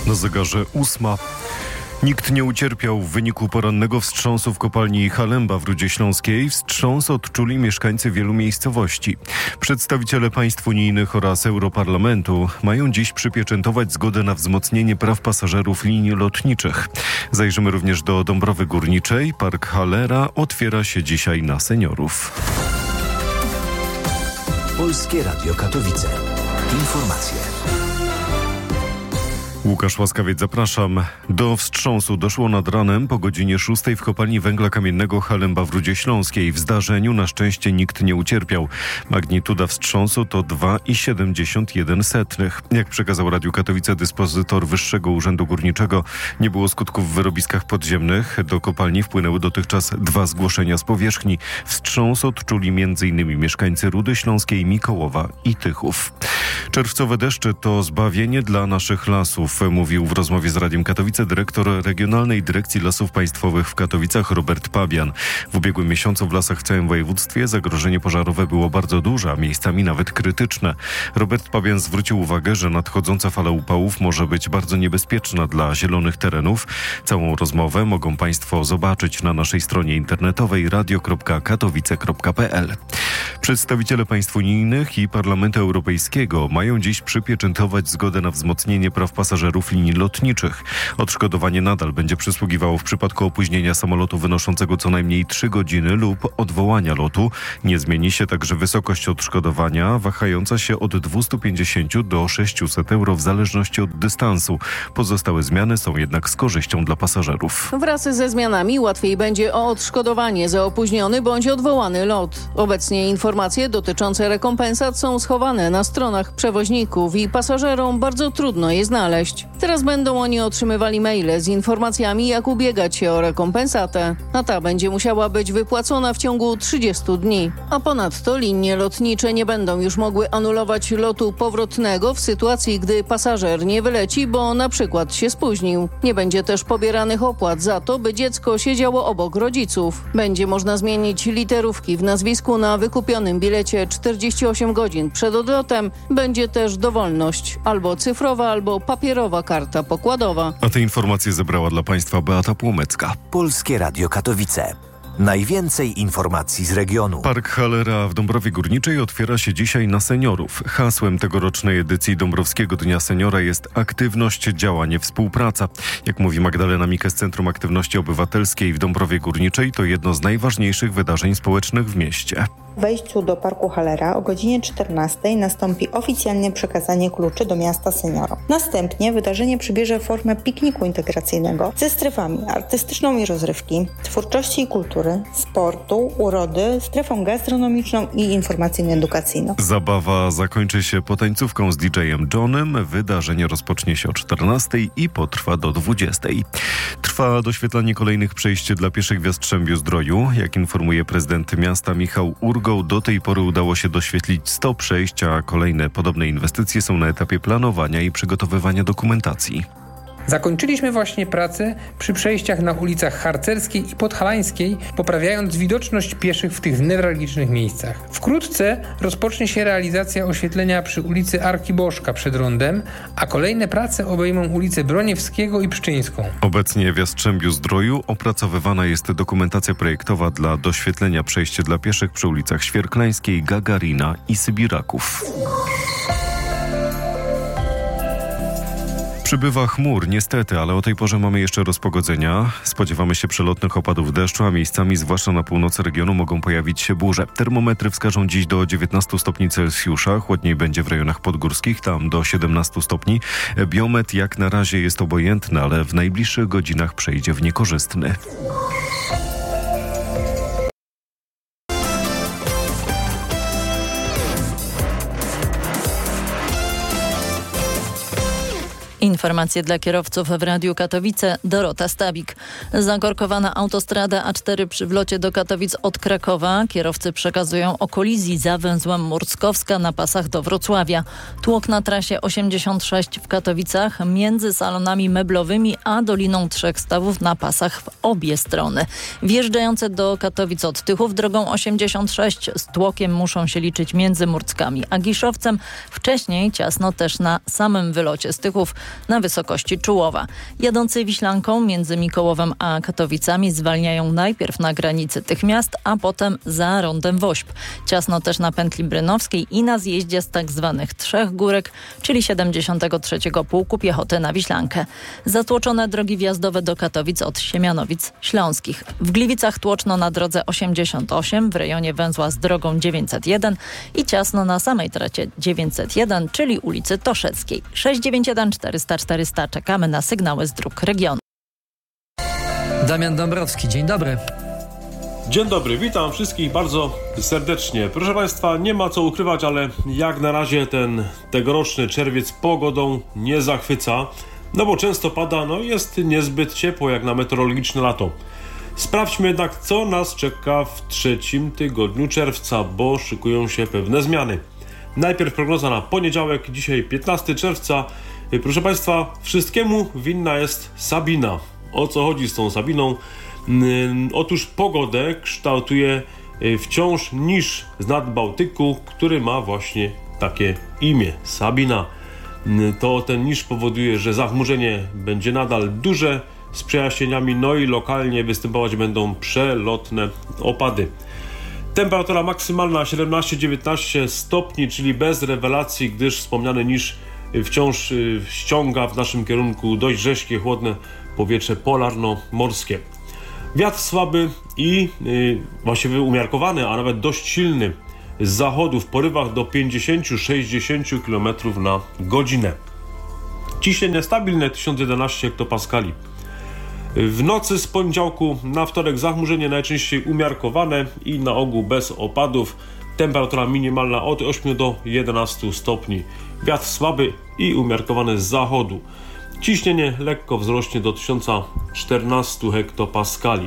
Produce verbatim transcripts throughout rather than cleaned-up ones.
Na zegarze ósma. Nikt nie ucierpiał w wyniku porannego wstrząsu w kopalni Halemba w Rudzie Śląskiej. Wstrząs odczuli mieszkańcy wielu miejscowości. Przedstawiciele państw unijnych oraz Europarlamentu mają dziś przypieczętować zgodę na wzmocnienie praw pasażerów linii lotniczych. Zajrzymy również do Dąbrowy Górniczej. Park Hallera otwiera się dzisiaj na seniorów. Polskie Radio Katowice. Informacje. Łukasz Łaskawiec, zapraszam. Do wstrząsu doszło nad ranem po godzinie szóstej w kopalni węgla kamiennego Halemba w Rudzie Śląskiej. W zdarzeniu na szczęście nikt nie ucierpiał. Magnituda wstrząsu to dwa przecinek siedemdziesiąt jeden. Jak przekazał Radiu Katowice dyspozytor Wyższego Urzędu Górniczego, nie było skutków w wyrobiskach podziemnych. Do kopalni wpłynęły dotychczas dwa zgłoszenia z powierzchni. Wstrząs odczuli między innymi mieszkańcy Rudy Śląskiej, Mikołowa i Tychów. Czerwcowe deszcze to zbawienie dla naszych lasów, mówił w rozmowie z Radiem Katowice dyrektor Regionalnej Dyrekcji Lasów Państwowych w Katowicach Robert Pabian. W ubiegłym miesiącu w lasach w całym województwie zagrożenie pożarowe było bardzo duże, a miejscami nawet krytyczne. Robert Pabian zwrócił uwagę, że nadchodząca fala upałów może być bardzo niebezpieczna dla zielonych terenów. Całą rozmowę mogą Państwo zobaczyć na naszej stronie internetowej radio kropka katowice kropka p l. Przedstawiciele państw unijnych i Parlamentu Europejskiego mają dziś przypieczętować zgodę na wzmocnienie praw pasażerów linii lotniczych. Odszkodowanie nadal będzie przysługiwało w przypadku opóźnienia samolotu wynoszącego co najmniej trzy godziny lub odwołania lotu. Nie zmieni się także wysokość odszkodowania, wahająca się od dwieście pięćdziesiąt do sześćset euro w zależności od dystansu. Pozostałe zmiany są jednak z korzyścią dla pasażerów. Wraz ze zmianami łatwiej będzie o odszkodowanie za opóźniony bądź odwołany lot. Obecnie informacje dotyczące rekompensat są schowane na stronach przewoźników i pasażerom bardzo trudno je znaleźć. Teraz będą oni otrzymywali maile z informacjami, jak ubiegać się o rekompensatę, a ta będzie musiała być wypłacona w ciągu trzydziestu dni. A ponadto linie lotnicze nie będą już mogły anulować lotu powrotnego w sytuacji, gdy pasażer nie wyleci, bo na przykład się spóźnił. Nie będzie też pobieranych opłat za to, by dziecko siedziało obok rodziców. Będzie można zmienić literówki w nazwisku na wykupionym bilecie czterdzieści osiem godzin przed odlotem. Będzie też dowolność, albo cyfrowa, albo papierowa karta pokładowa. A te informacje zebrała dla Państwa Beata Płomecka. Polskie Radio Katowice. Najwięcej informacji z regionu. Park Hallera w Dąbrowie Górniczej otwiera się dzisiaj na seniorów. Hasłem tegorocznej edycji Dąbrowskiego Dnia Seniora jest aktywność, działanie, współpraca. Jak mówi Magdalena Mikes z Centrum Aktywności Obywatelskiej w Dąbrowie Górniczej, to jedno z najważniejszych wydarzeń społecznych w mieście. W wejściu do Parku Hallera o godzinie czternastej nastąpi oficjalnie przekazanie kluczy do miasta seniorom. Następnie wydarzenie przybierze formę pikniku integracyjnego ze strefami artystyczną i rozrywki, twórczości i kultury, sportu, urody, strefą gastronomiczną i informacyjno-edukacyjną. Zabawa zakończy się potańcówką z didżejem Johnem. Wydarzenie rozpocznie się o czternastej i potrwa do dwudziestej. Trwa doświetlanie kolejnych przejść dla pieszych w Jastrzębiu-Zdroju. Jak informuje prezydent miasta Michał Urgo, do tej pory udało się doświetlić sto przejść, a kolejne podobne inwestycje są na etapie planowania i przygotowywania dokumentacji. Zakończyliśmy właśnie pracę przy przejściach na ulicach Harcerskiej i Podhalańskiej, poprawiając widoczność pieszych w tych newralgicznych miejscach. Wkrótce rozpocznie się realizacja oświetlenia przy ulicy Arkiboszka przed rondem, a kolejne prace obejmą ulicę Broniewskiego i Pszczyńską. Obecnie w Jastrzębiu-Zdroju opracowywana jest dokumentacja projektowa dla doświetlenia przejść dla pieszych przy ulicach Świerklańskiej, Gagarina i Sybiraków. Przybywa chmur, niestety, ale o tej porze mamy jeszcze rozpogodzenia. Spodziewamy się przelotnych opadów deszczu, a miejscami, zwłaszcza na północy regionu, mogą pojawić się burze. Termometry wskażą dziś do dziewiętnastu stopni Celsjusza, chłodniej będzie w rejonach podgórskich, tam do siedemnastu stopni. Biometr jak na razie jest obojętny, ale w najbliższych godzinach przejdzie w niekorzystny. Informacje dla kierowców w Radiu Katowice. Dorota Stabik. Zakorkowana autostrada A cztery przy wlocie do Katowic od Krakowa. Kierowcy przekazują o kolizji za węzłem Murckowska na pasach do Wrocławia. Tłok na trasie osiemdziesiąt sześć w Katowicach między salonami meblowymi a Doliną Trzech Stawów na pasach w obie strony. Wjeżdżające do Katowic od Tychów drogą osiemdziesiąt sześć z tłokiem muszą się liczyć między Murckami a Giszowcem. Wcześniej ciasno też na samym wylocie z Tychów. na wysokości Czułowa. Jadący Wiślanką między Mikołowem a Katowicami zwalniają najpierw na granicy tych miast, a potem za rondem Wośp. Ciasno też na pętli brynowskiej i na zjeździe z tak zwanych Trzech Górek, czyli siedemdziesiątego trzeciego Pułku Piechoty na Wiślankę. Zatłoczone drogi wjazdowe do Katowic od Siemianowic Śląskich. W Gliwicach tłoczno na drodze osiemdziesiąt osiem w rejonie węzła z drogą dziewięćset jeden i ciasno na samej tracie dziewięćset jeden, czyli ulicy Toszeckiej. sześć dziewięć jeden czterysta czterysta. Czekamy na sygnały z dróg regionu. Damian Dąbrowski, dzień dobry. Dzień dobry, witam wszystkich bardzo serdecznie. Proszę Państwa, nie ma co ukrywać, ale jak na razie ten tegoroczny czerwiec pogodą nie zachwyca, no bo często pada, no jest niezbyt ciepło jak na meteorologiczne lato. Sprawdźmy jednak, co nas czeka w trzecim tygodniu czerwca, bo szykują się pewne zmiany. Najpierw prognoza na poniedziałek, dzisiaj piętnastego czerwca. Proszę Państwa, wszystkiemu winna jest Sabina. O co chodzi z tą Sabiną? Otóż pogodę kształtuje wciąż niż z nad Bałtyku, który ma właśnie takie imię, Sabina. To ten niż powoduje, że zachmurzenie będzie nadal duże z przejaśnieniami, no i lokalnie występować będą przelotne opady. Temperatura maksymalna siedemnaście dziewiętnaście stopni, czyli bez rewelacji, gdyż wspomniany niż wciąż ściąga w naszym kierunku dość rześkie, chłodne powietrze polarno-morskie. Wiatr słaby i yy, właściwie umiarkowany, a nawet dość silny z zachodu w porywach do pięćdziesiąt do sześćdziesięciu kilometrów na godzinę. Ciśnienie stabilne tysiąc jedenaście hektopaskali. W nocy z poniedziałku na wtorek zachmurzenie najczęściej umiarkowane i na ogół bez opadów. Temperatura minimalna od ośmiu do jedenastu stopni. Wiatr słaby i umiarkowany z zachodu. Ciśnienie lekko wzrośnie do tysiąc czternaście hektopaskali.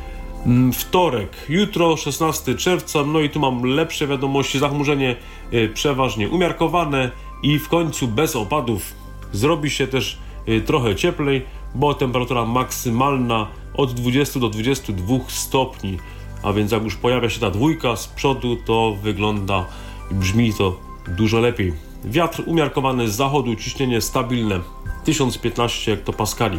Wtorek, jutro szesnastego czerwca, no i tu mam lepsze wiadomości. Zachmurzenie y, przeważnie umiarkowane i w końcu bez opadów. Zrobi się też y, trochę cieplej, bo temperatura maksymalna od dwudziestu do dwudziestu dwóch stopni. A więc jak już pojawia się ta dwójka z przodu, to wygląda i brzmi to dużo lepiej. Wiatr umiarkowany z zachodu, ciśnienie stabilne tysiąc piętnaście hektopaskali.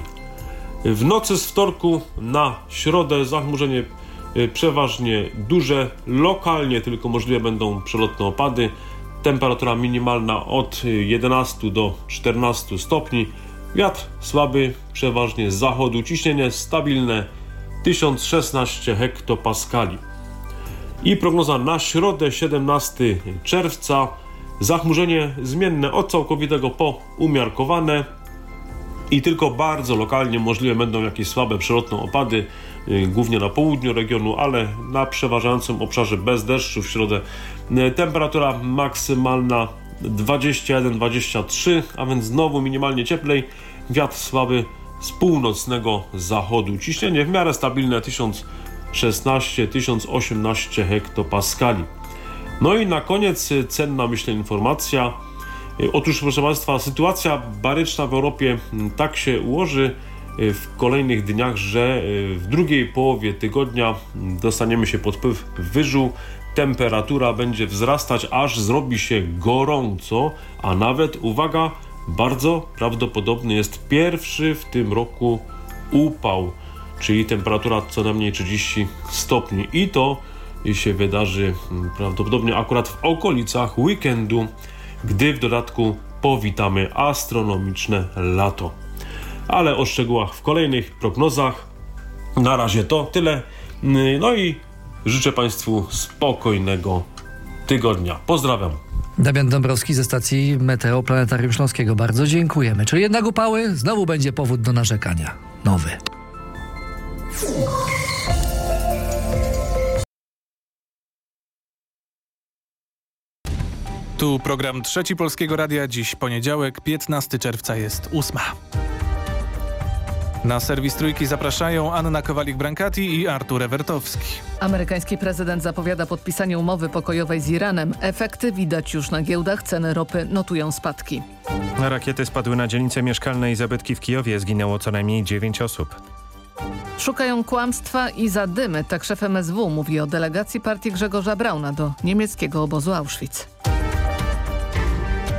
W nocy z wtorku na środę zachmurzenie przeważnie duże, lokalnie tylko możliwe będą przelotne opady. Temperatura minimalna od jedenastu do czternastu stopni. Wiatr słaby, przeważnie z zachodu, ciśnienie stabilne tysiąc szesnaście hektopaskali. I prognoza na środę siedemnastego czerwca. Zachmurzenie zmienne od całkowitego po umiarkowane i tylko bardzo lokalnie możliwe będą jakieś słabe przelotne opady, yy, głównie na południu regionu, ale na przeważającym obszarze bez deszczu w środę. Yy, temperatura maksymalna dwadzieścia jeden do dwudziestu trzech, a więc znowu minimalnie cieplej. Wiatr słaby z północnego zachodu. Ciśnienie w miarę stabilne tysiąc szesnaście do tysiąc osiemnaście hektopaskali. No i na koniec cenna, myślę, informacja. Otóż, proszę Państwa, sytuacja baryczna w Europie tak się ułoży w kolejnych dniach, że w drugiej połowie tygodnia dostaniemy się pod wpływ wyżu. Temperatura będzie wzrastać, aż zrobi się gorąco, a nawet, uwaga, bardzo prawdopodobny jest pierwszy w tym roku upał, czyli temperatura co najmniej trzydzieści stopni. I to się wydarzy prawdopodobnie akurat w okolicach weekendu, gdy w dodatku powitamy astronomiczne lato. Ale o szczegółach w kolejnych prognozach. Na razie to tyle. No i życzę Państwu spokojnego tygodnia. Pozdrawiam. Damian Dąbrowski ze stacji Meteo Planetarium Śląskiego. Bardzo dziękujemy. Czy jednak upały? Znowu będzie powód do narzekania. Nowy. Tu program Trzeci Polskiego Radia. Dziś poniedziałek, piętnastego czerwca, jest ósma. Na serwis Trójki zapraszają Anna Kowalik-Brankati i Artur Ewertowski. Amerykański prezydent zapowiada podpisanie umowy pokojowej z Iranem. Efekty widać już na giełdach, ceny ropy notują spadki. Rakiety spadły na dzielnice mieszkalne i zabytki w Kijowie. Zginęło co najmniej dziewięć osób. Szukają kłamstwa i zadymy. Tak szef M S W mówi o delegacji partii Grzegorza Brauna do niemieckiego obozu Auschwitz.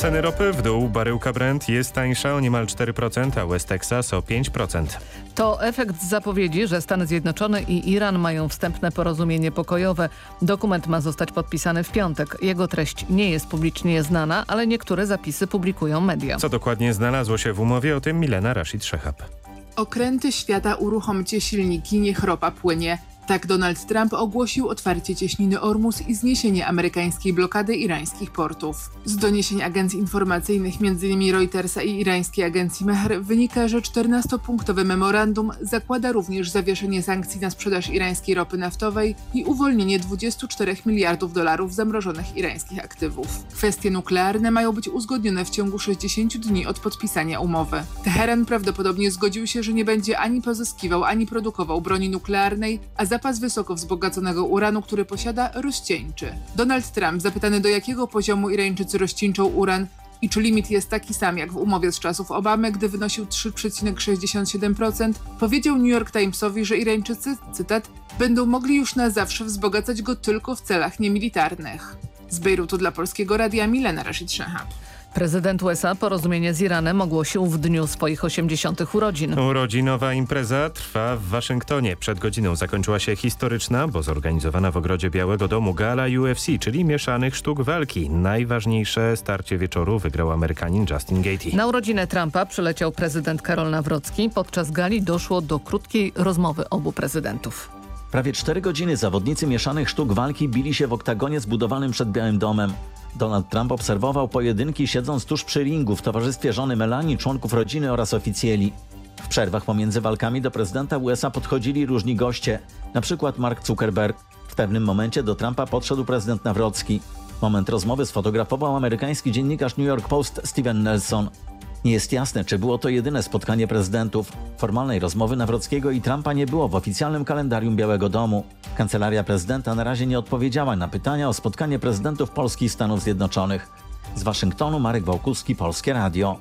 Ceny ropy w dół. Baryłka Brent jest tańsza o niemal cztery procent, a West Texas o pięć procent. To efekt zapowiedzi, że Stany Zjednoczone i Iran mają wstępne porozumienie pokojowe. Dokument ma zostać podpisany w piątek. Jego treść nie jest publicznie znana, ale niektóre zapisy publikują media. Co dokładnie znalazło się w umowie, o tym Milena Rashid Szehab. Okręty świata, uruchomcie silniki, niech ropa płynie. Tak Donald Trump ogłosił otwarcie cieśniny Ormus i zniesienie amerykańskiej blokady irańskich portów. Z doniesień agencji informacyjnych między innymi Reutersa i irańskiej agencji Mehr wynika, że czternastopunktowe memorandum zakłada również zawieszenie sankcji na sprzedaż irańskiej ropy naftowej i uwolnienie dwudziestu czterech miliardów dolarów zamrożonych irańskich aktywów. Kwestie nuklearne mają być uzgodnione w ciągu sześćdziesięciu dni od podpisania umowy. Teheran prawdopodobnie zgodził się, że nie będzie ani pozyskiwał, ani produkował broni nuklearnej, a zapas wysoko wzbogaconego uranu, który posiada, rozcieńczy. Donald Trump, zapytany do jakiego poziomu Irańczycy rozcieńczą uran i czy limit jest taki sam jak w umowie z czasów Obamy, gdy wynosił trzy przecinek sześćdziesiąt siedem procent, powiedział New York Timesowi, że Irańczycy, cytat, będą mogli już na zawsze wzbogacać go tylko w celach niemilitarnych. Z Bejrutu dla Polskiego Radia Milena Rashid Szehab. Prezydent U S A porozumienie z Iranem ogłosił w dniu swoich osiemdziesiątych urodzin. Urodzinowa impreza trwa w Waszyngtonie. Przed godziną zakończyła się historyczna, bo zorganizowana w ogrodzie Białego Domu gala U F C, czyli mieszanych sztuk walki. Najważniejsze starcie wieczoru wygrał Amerykanin Justin Gaethje. Na urodzinę Trumpa przyleciał prezydent Karol Nawrocki. Podczas gali doszło do krótkiej rozmowy obu prezydentów. Prawie cztery godziny zawodnicy mieszanych sztuk walki bili się w oktagonie zbudowanym przed Białym Domem. Donald Trump obserwował pojedynki, siedząc tuż przy ringu w towarzystwie żony Melanii, członków rodziny oraz oficjeli. W przerwach pomiędzy walkami do prezydenta U S A podchodzili różni goście, na przykład Mark Zuckerberg. W pewnym momencie do Trumpa podszedł prezydent Nawrocki. Moment rozmowy sfotografował amerykański dziennikarz New York Post Steven Nelson. Nie jest jasne, czy było to jedyne spotkanie prezydentów. Formalnej rozmowy Nawrockiego i Trumpa nie było w oficjalnym kalendarium Białego Domu. Kancelaria prezydenta na razie nie odpowiedziała na pytania o spotkanie prezydentów Polski i Stanów Zjednoczonych. Z Waszyngtonu Marek Wałkuski, Polskie Radio.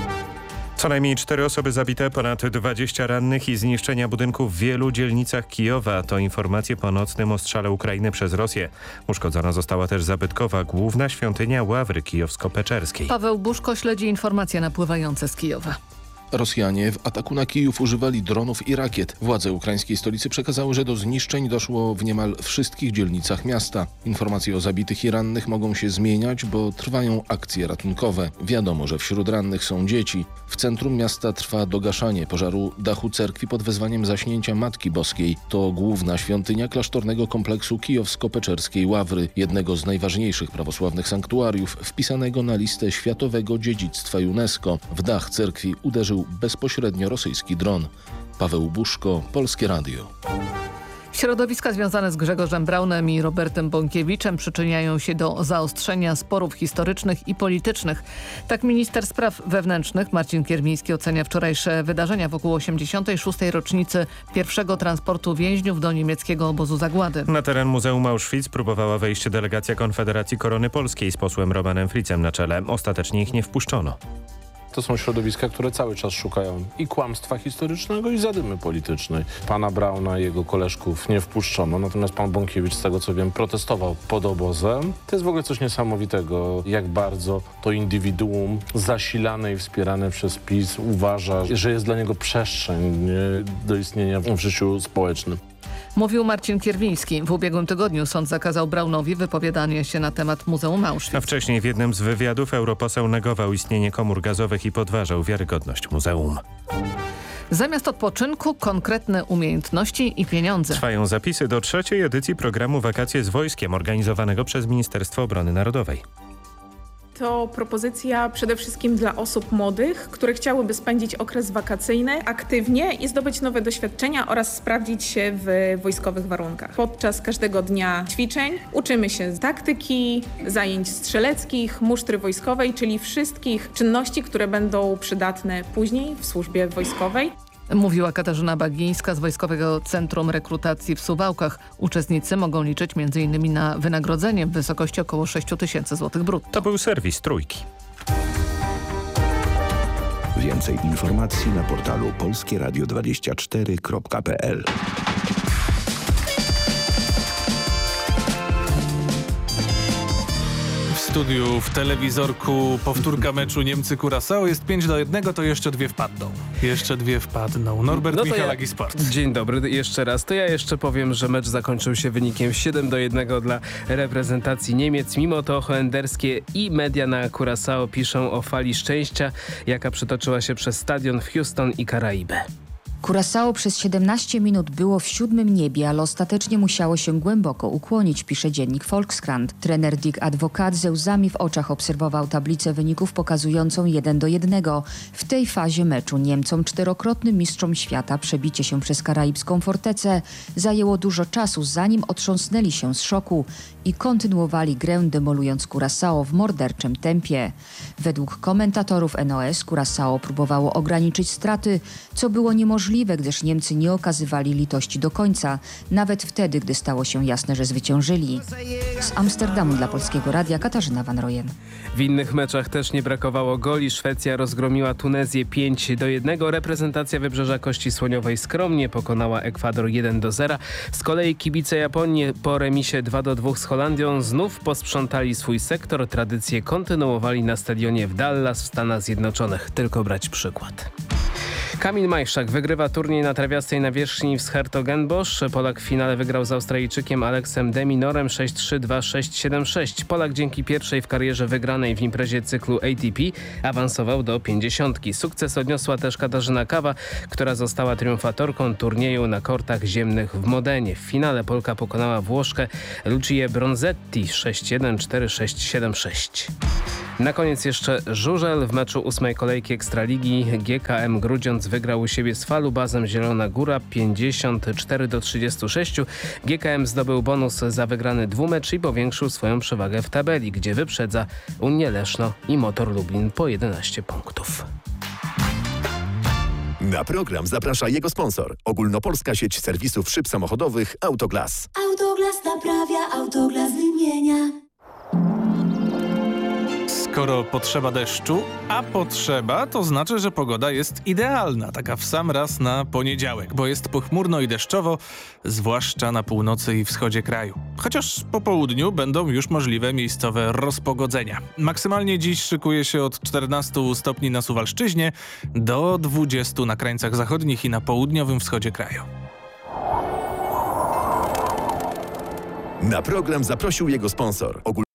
Co najmniej cztery osoby zabite, ponad dwadzieścia rannych i zniszczenia budynków w wielu dzielnicach Kijowa. To informacje po nocnym ostrzale Ukrainy przez Rosję. Uszkodzona została też zabytkowa główna świątynia Ławry Kijowsko-Peczerskiej. Paweł Buszko śledzi informacje napływające z Kijowa. Rosjanie w ataku na Kijów używali dronów i rakiet. Władze ukraińskiej stolicy przekazały, że do zniszczeń doszło w niemal wszystkich dzielnicach miasta. Informacje o zabitych i rannych mogą się zmieniać, bo trwają akcje ratunkowe. Wiadomo, że wśród rannych są dzieci. W centrum miasta trwa dogaszanie pożaru dachu cerkwi pod wezwaniem zaśnięcia Matki Boskiej. To główna świątynia klasztornego kompleksu Kijowsko-Peczerskiej Ławry, jednego z najważniejszych prawosławnych sanktuariów, wpisanego na listę Światowego Dziedzictwa UNESCO. W dach cerkwi uderzył bezpośrednio rosyjski dron. Paweł Buszko, Polskie Radio. Środowiska związane z Grzegorzem Braunem i Robertem Bąkiewiczem przyczyniają się do zaostrzenia sporów historycznych i politycznych. Tak minister spraw wewnętrznych Marcin Kierwiński ocenia wczorajsze wydarzenia wokół osiemdziesiątej szóstej rocznicy pierwszego transportu więźniów do niemieckiego obozu zagłady. Na teren Muzeum Auschwitz próbowała wejść delegacja Konfederacji Korony Polskiej z posłem Romanem Fritzem na czele. Ostatecznie ich nie wpuszczono. To są środowiska, które cały czas szukają i kłamstwa historycznego, i zadymy politycznej. Pana Brauna i jego koleżków nie wpuszczono, natomiast pan Bąkiewicz, z tego co wiem, protestował pod obozem. To jest w ogóle coś niesamowitego, jak bardzo to indywiduum zasilane i wspierane przez PiS uważa, że jest dla niego przestrzeń do istnienia w życiu społecznym. Mówił Marcin Kierwiński. W ubiegłym tygodniu sąd zakazał Braunowi wypowiadanie się na temat Muzeum Auschwitz. A wcześniej w jednym z wywiadów europoseł negował istnienie komór gazowych i podważał wiarygodność muzeum. Zamiast odpoczynku konkretne umiejętności i pieniądze. Trwają zapisy do trzeciej edycji programu Wakacje z Wojskiem organizowanego przez Ministerstwo Obrony Narodowej. To propozycja przede wszystkim dla osób młodych, które chciałyby spędzić okres wakacyjny aktywnie i zdobyć nowe doświadczenia oraz sprawdzić się w wojskowych warunkach. Podczas każdego dnia ćwiczeń uczymy się taktyki, zajęć strzeleckich, musztry wojskowej, czyli wszystkich czynności, które będą przydatne później w służbie wojskowej. Mówiła Katarzyna Bagińska z Wojskowego Centrum Rekrutacji w Suwałkach. Uczestnicy mogą liczyć między innymi na wynagrodzenie w wysokości około sześć tysięcy złotych brutto. To był serwis Trójki. Więcej informacji na portalu polskie radio dwadzieścia cztery kropka p l. studiu w telewizorku powtórka meczu Niemcy-Curaçao. Jest pięć do jednego, to jeszcze dwie wpadną. Jeszcze dwie wpadną. Norbert no Michalak ja, i Sport. Dzień dobry, jeszcze raz. To ja jeszcze powiem, że mecz zakończył się wynikiem siedem do jednego dla reprezentacji Niemiec. Mimo to holenderskie i media na Curaçao piszą o fali szczęścia, jaka przetoczyła się przez stadion w Houston i Karaibę. Curaçao przez siedemnaście minut było w siódmym niebie, ale ostatecznie musiało się głęboko ukłonić, pisze dziennik Volkskrant. Trener Dick Advocaat ze łzami w oczach obserwował tablicę wyników pokazującą jeden do jednego. W tej fazie meczu Niemcom, czterokrotnym mistrzom świata, przebicie się przez karaibską fortecę zajęło dużo czasu, zanim otrząsnęli się z szoku i kontynuowali grę, demolując Curaçao w morderczym tempie. Według komentatorów N O S Curaçao próbowało ograniczyć straty, co było niemożliwe, gdyż Niemcy nie okazywali litości do końca, nawet wtedy, gdy stało się jasne, że zwyciężyli. Z Amsterdamu dla Polskiego Radia Katarzyna Van Rojen. W innych meczach też nie brakowało goli. Szwecja rozgromiła Tunezję pięć do jednego. Reprezentacja Wybrzeża Kości Słoniowej skromnie pokonała Ekwador jeden do zera. Z kolei kibice Japonii po remisie dwa do dwóch z Holandią znów posprzątali swój sektor. Tradycje kontynuowali na stadionie w Dallas w Stanach Zjednoczonych. Tylko brać przykład. Kamil Majszak wygrywa turniej na trawiastej nawierzchni w Schertogenbosch. Polak w finale wygrał z Australijczykiem Aleksem de Minorem sześć trzy, dwa sześć, siedem sześć. Polak dzięki pierwszej w karierze wygranej w imprezie cyklu A T P awansował do pięćdziesiątki. Sukces odniosła też Katarzyna Kawa, która została triumfatorką turnieju na kortach ziemnych w Modenie. W finale Polka pokonała Włoszkę Lucię Bronzetti sześć jeden, cztery sześć, siedem sześć. Na koniec jeszcze żużel. W meczu ósmej kolejki Ekstraligi G K M Grudziądz wygrał u siebie z Falubazem Zielona Góra pięćdziesiąt cztery do trzydziestu sześciu. G K M zdobył bonus za wygrany dwumecz i powiększył swoją przewagę w tabeli, gdzie wyprzedza Unię Leszno i Motor Lublin po jedenaście punktów. Na program zaprasza jego sponsor. Ogólnopolska sieć serwisów szyb samochodowych Autoglas. Autoglas naprawia, Autoglas wymienia. Skoro potrzeba deszczu, a potrzeba, to znaczy, że pogoda jest idealna, taka w sam raz na poniedziałek, bo jest pochmurno i deszczowo, zwłaszcza na północy i wschodzie kraju. Chociaż po południu będą już możliwe miejscowe rozpogodzenia. Maksymalnie dziś szykuje się od czternastu stopni na Suwalszczyźnie do dwudziestu na krańcach zachodnich i na południowym wschodzie kraju. Na program zaprosił jego sponsor.